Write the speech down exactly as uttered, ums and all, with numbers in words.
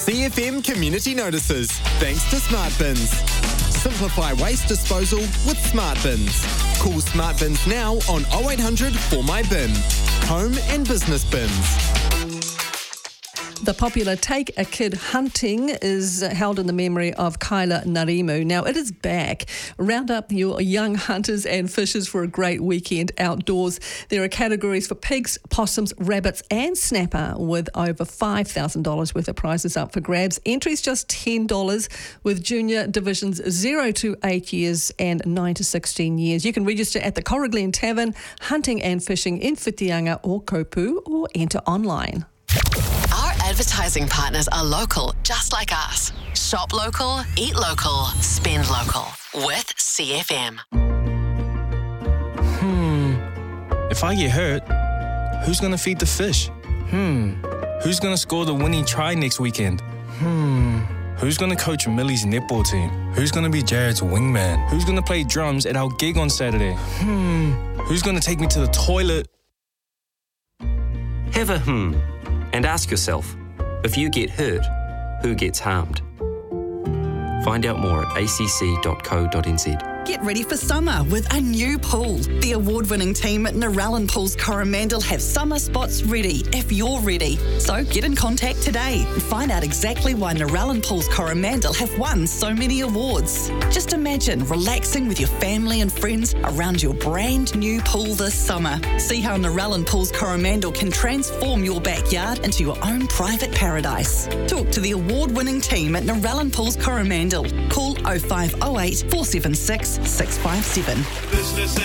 C F M Community Notices, thanks to Smart Bins. Simplify waste disposal with Smart Bins. Call Smart Bins now on oh eight hundred four my bin. Home and business bins. The popular Take a Kid Hunting is held in the memory of Kyla Narimu. Now, it is back. Round up your young hunters and fishers for a great weekend outdoors. There are categories for pigs, possums, rabbits and snapper with over five thousand dollars worth of prizes up for grabs. Entries just ten dollars with junior divisions zero to eight years and nine to sixteen years. You can register at the Corriglen Tavern, Hunting and Fishing in Whitianga or Kopu, or enter online. Advertising partners are local, just like us. Shop local, eat local, spend local. With C F M. Hmm. If I get hurt, who's going to feed the fish? Hmm. Who's going to score the winning try next weekend? Hmm. Who's going to coach Millie's netball team? Who's going to be Jared's wingman? Who's going to play drums at our gig on Saturday? Hmm. Who's going to take me to the toilet? Have a hmm. And ask yourself, if you get hurt, who gets harmed? Find out more at a c c dot co dot n z. Get ready for summer with a new pool. The award-winning team at Narellan Pools Coromandel have summer spots ready if you're ready. So get in contact today and find out exactly why Narellan Pools Coromandel have won so many awards. Just imagine relaxing with your family and friends around your brand new pool this summer. See how Narellan Pools Coromandel can transform your backyard into your own private paradise. Talk to the award-winning team at Narellan Pools Coromandel. Call oh five oh eight, four seven six, six five seven.